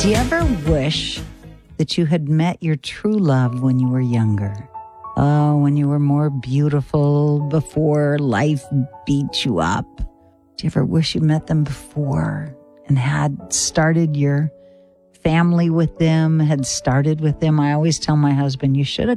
Do you ever wish that you had met your true love when you were younger? Oh, when you were more beautiful, before life beat you up. Do you ever wish you met them before and had started your family with them, had started with them? I always tell my husband, you should have